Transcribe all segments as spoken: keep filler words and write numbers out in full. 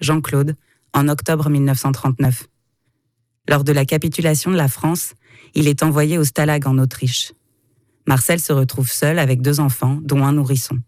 Jean-Claude, en octobre dix-neuf cent trente-neuf. Lors de la capitulation de la France, il est envoyé au Stalag en Autriche. Marcel se retrouve seul avec deux enfants, dont un nourrisson.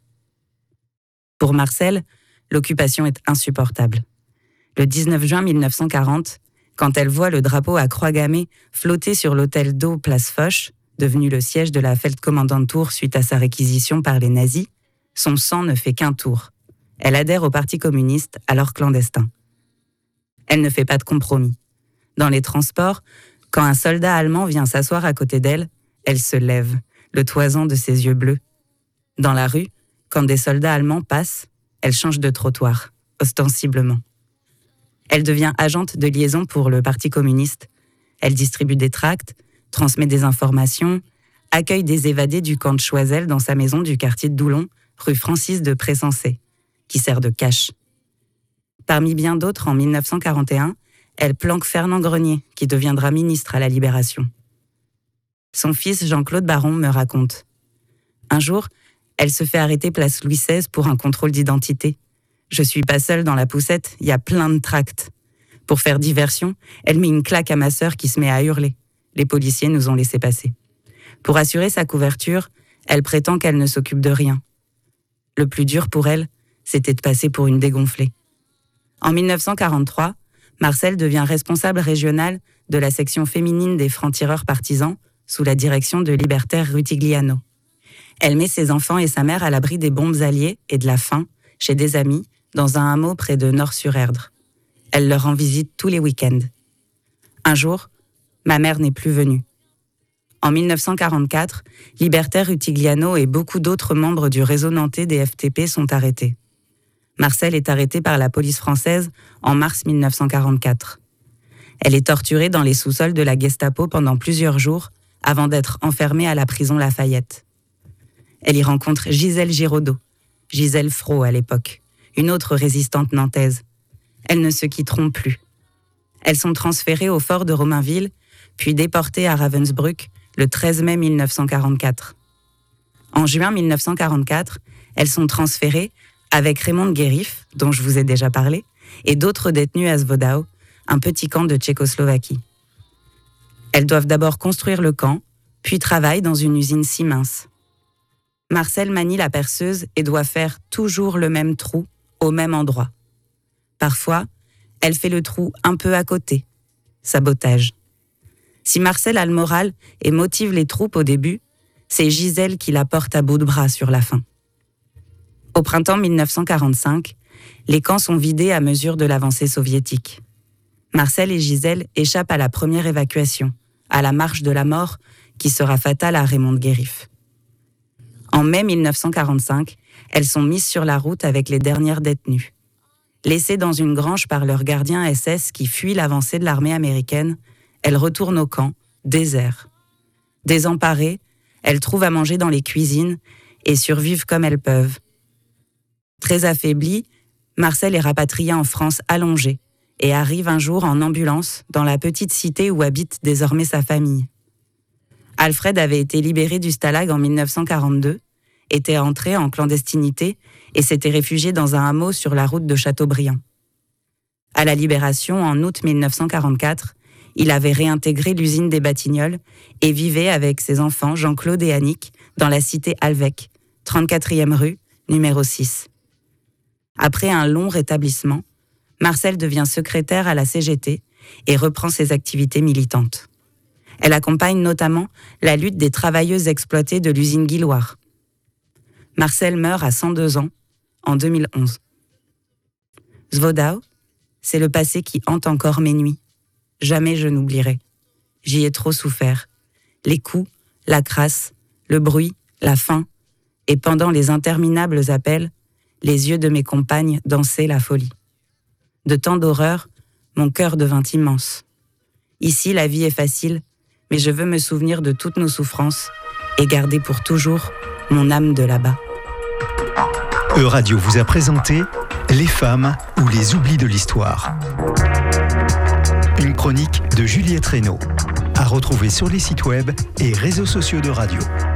Pour Marcel, l'occupation est insupportable. Le dix-neuf juin dix-neuf cent quarante, quand elle voit le drapeau à croix gammée flotter sur l'hôtel d'eau Place Foch, devenu le siège de la Feldkommandantur suite à sa réquisition par les nazis, son sang ne fait qu'un tour. Elle adhère au Parti communiste, alors clandestin. Elle ne fait pas de compromis. Dans les transports, quand un soldat allemand vient s'asseoir à côté d'elle, elle se lève, le toisant de ses yeux bleus. Dans la rue, quand des soldats allemands passent, elle change de trottoir, ostensiblement. Elle devient agente de liaison pour le Parti communiste. Elle distribue des tracts, transmet des informations, accueille des évadés du camp de Choiseul dans sa maison du quartier de Doulon, rue Francis de Pressensé, qui sert de cache. Parmi bien d'autres, en dix-neuf cent quarante et un, elle planque Fernand Grenier, qui deviendra ministre à la Libération. Son fils Jean-Claude Baron me raconte. Un jour, elle se fait arrêter place Louis seize pour un contrôle d'identité. Je suis pas seule dans la poussette, il y a plein de tracts. Pour faire diversion, elle met une claque à ma sœur qui se met à hurler. Les policiers nous ont laissé passer. Pour assurer sa couverture, elle prétend qu'elle ne s'occupe de rien. Le plus dur pour elle, c'était de passer pour une dégonflée. En dix-neuf cent quarante-trois, Marcel devient responsable régional de la section féminine des francs-tireurs partisans sous la direction de Libertaire Rutigliano. Elle met ses enfants et sa mère à l'abri des bombes alliées et de la faim chez des amis dans un hameau près de Nord-sur-Erdre. Elle leur rend visite tous les week-ends. Un jour, ma mère n'est plus venue. En dix-neuf cent quarante-quatre, Libertaire Rutigliano et beaucoup d'autres membres du réseau nantais des F T P sont arrêtés. Marcel est arrêtée par la police française en mars dix-neuf cent quarante-quatre. Elle est torturée dans les sous-sols de la Gestapo pendant plusieurs jours avant d'être enfermée à la prison Lafayette. Elle y rencontre Gisèle Giraudot, Gisèle Frot à l'époque, une autre résistante nantaise. Elles ne se quitteront plus. Elles sont transférées au fort de Romainville, puis déportées à Ravensbrück le treize mai dix-neuf cent quarante-quatre. En juin dix-neuf cent quarante-quatre, elles sont transférées avec Raymond Guérif, dont je vous ai déjà parlé, et d'autres détenus à Zvodao, un petit camp de Tchécoslovaquie. Elles doivent d'abord construire le camp, puis travaillent dans une usine Siemens. Marcel manie la perceuse et doit faire toujours le même trou au même endroit. Parfois, elle fait le trou un peu à côté. Sabotage. Si Marcel a le moral et motive les troupes au début, c'est Gisèle qui la porte à bout de bras sur la fin. Au printemps dix-neuf cent quarante-cinq, les camps sont vidés à mesure de l'avancée soviétique. Marcel et Gisèle échappent à la première évacuation, à la marche de la mort qui sera fatale à Raymond Guérif. En mai dix-neuf cent quarante-cinq, elles sont mises sur la route avec les dernières détenues. Laissées dans une grange par leur gardien S S qui fuit l'avancée de l'armée américaine, elles retournent au camp, désert. Désemparées, elles trouvent à manger dans les cuisines et survivent comme elles peuvent. Très affaiblie, Marcel est rapatriée en France allongée et arrive un jour en ambulance dans la petite cité où habite désormais sa famille. Alfred avait été libéré du Stalag en dix-neuf cent quarante-deux, était entré en clandestinité et s'était réfugié dans un hameau sur la route de Châteaubriand. À la Libération, en août dix-neuf cent quarante-quatre, il avait réintégré l'usine des Batignolles et vivait avec ses enfants Jean-Claude et Annick dans la cité Alvec, trente-quatrième rue, numéro six. Après un long rétablissement, Marcel devient secrétaire à la C G T et reprend ses activités militantes. Elle accompagne notamment la lutte des travailleuses exploitées de l'usine Guilloire. Marcel meurt à cent deux ans, en deux mille onze. Zvodao, c'est le passé qui hante encore mes nuits. Jamais je n'oublierai. J'y ai trop souffert. Les coups, la crasse, le bruit, la faim, et pendant les interminables appels, les yeux de mes compagnes dansaient la folie. De tant d'horreur, mon cœur devint immense. Ici, la vie est facile, mais je veux me souvenir de toutes nos souffrances et garder pour toujours mon âme de là-bas. Euradio vous a présenté Les femmes ou les oublis de l'histoire. Une chronique de Juliette Reynaud, à retrouver sur les sites web et réseaux sociaux de Radio.